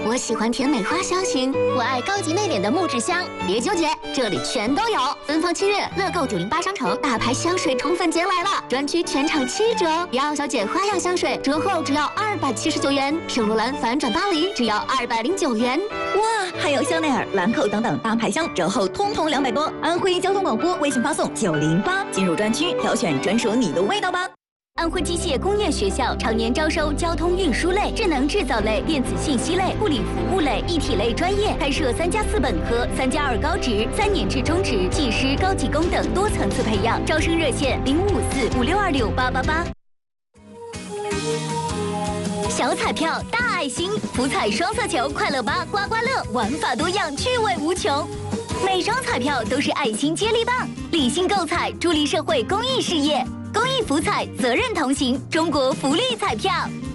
我喜欢甜美花香型， 我爱高级内敛的木质香。 别纠结，这里全都有。芬芳7月，乐购908商城大牌香水宠粉节来了，专区全场7折。姚小姐花样香水折后只要279元，圣罗兰反转巴黎只要209元。 哇，还有香奈儿、兰蔻等等大牌香折后通通200多。安徽交通广播微信发送908，进入专区挑选专属你的味道吧。 安徽机械工业学校常年招收交通运输类、智能制造类、电子信息类、物理服务类、一体类专业，开设3+4本科、3+2高职、3年制中职、技师、高级工等多层次培养。招生热线0554562888。小彩票大爱心，福彩双色球快乐8刮刮乐，玩法多样，趣味无穷。每张彩票都是爱心接力棒，理性购彩，助力社会公益事业。公益福彩，责任同行，中国福利彩票。